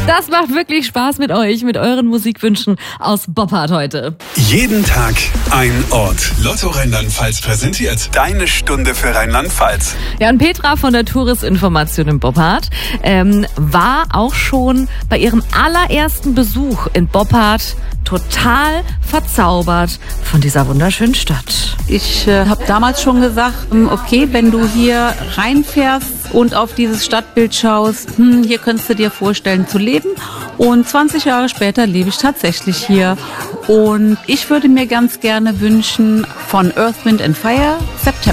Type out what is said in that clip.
Das macht wirklich Spaß mit euch, mit euren Musikwünschen aus Boppard heute. Jeden Tag ein Ort. Lotto Rheinland-Pfalz präsentiert deine Stunde für Rheinland-Pfalz. Ja, und Petra von der Touristinformation in Boppard war auch schon bei ihrem allerersten Besuch in Boppard total verzaubert von dieser wunderschönen Stadt. Ich habe damals schon gesagt, okay, wenn du hier reinfährst und auf dieses Stadtbild schaust, hier könntest du dir vorstellen zu leben. Und 20 Jahre später lebe ich tatsächlich hier. Und ich würde mir ganz gerne wünschen von Earth, Wind & Fire September.